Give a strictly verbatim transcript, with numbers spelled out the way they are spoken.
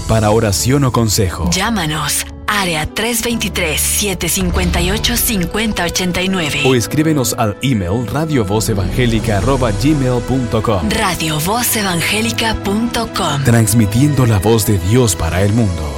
para oración o consejo. Llámanos. Área tres dos tres, siete cinco ocho, cinco cero ocho nueve. O escríbenos al email radiovozevangélica arroba gmail punto com. radiovozevangélica punto com. Transmitiendo la voz de Dios para el mundo.